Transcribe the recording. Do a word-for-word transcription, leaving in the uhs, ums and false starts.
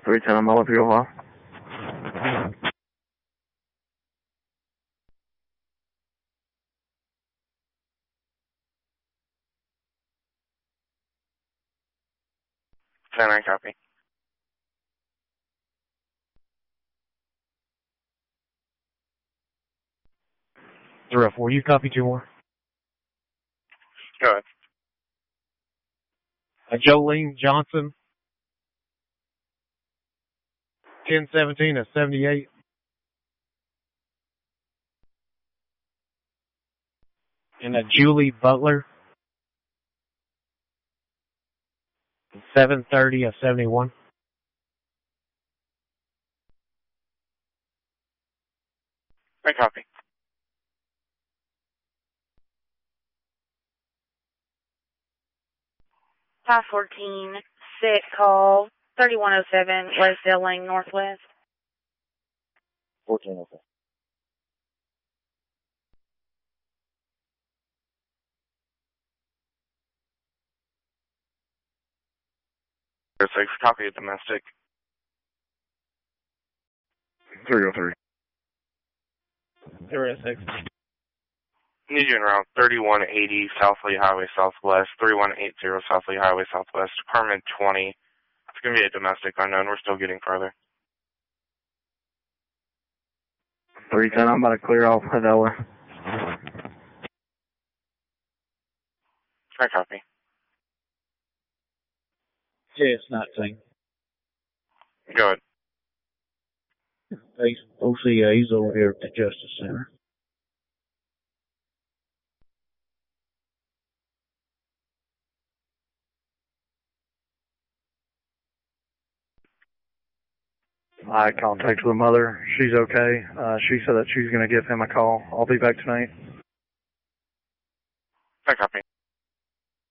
three ten, I'm all up here, huh? ten, I copy. three oh four, you copy two more? Go ahead. Uh, Jolene Johnson, ten seventeen of seventy-eight. And a Julie Butler, seven thirty of seventy-one. I copy. five fourteen, sit call, thirty-one oh seven, Rosedale Lane Northwest. fourteen oh seven. six, copy of domestic. three oh three. three oh six. Need you in route thirty-one eighty South Lee Highway Southwest, thirty-one eighty South Lee Highway Southwest, Department twenty. It's going to be a domestic unknown. We're still getting further. three ten, I'm about to clear off Adela. I copy. Yes, nineteen. Go ahead. He's O C A's over here at the Justice Center. I contacted the mother. She's okay. Uh, she said that she's going to give him a call. I'll be back tonight. I copy.